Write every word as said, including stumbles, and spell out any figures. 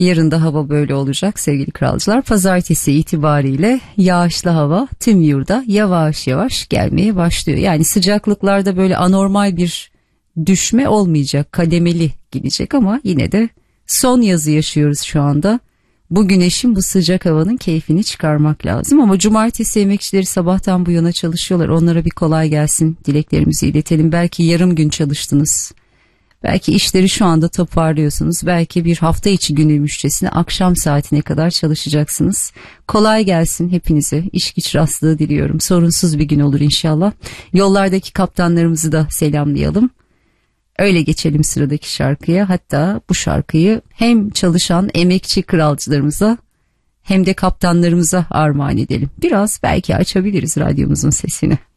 Yarın da hava böyle olacak sevgili kralcılar. Pazartesi itibariyle yağışlı hava tüm yurda yavaş yavaş gelmeye başlıyor. Yani sıcaklıklarda böyle anormal bir düşme olmayacak, kademeli gidecek ama yine de son yazı yaşıyoruz şu anda. Bu güneşin, bu sıcak havanın keyfini çıkarmak lazım. Ama cumartesi emekçileri sabahtan bu yana çalışıyorlar. Onlara bir kolay gelsin dileklerimizi iletelim. Belki yarım gün çalıştınız. Belki işleri şu anda toparlıyorsunuz. Belki bir hafta içi günüymüşçesine akşam saatine kadar çalışacaksınız. Kolay gelsin hepinize. İş güç rastlığı diliyorum. Sorunsuz bir gün olur inşallah. Yollardaki kaptanlarımızı da selamlayalım. Öyle geçelim sıradaki şarkıya. Hatta bu şarkıyı hem çalışan emekçi kralcılarımıza hem de kaptanlarımıza armağan edelim. Biraz belki açabiliriz radyomuzun sesini.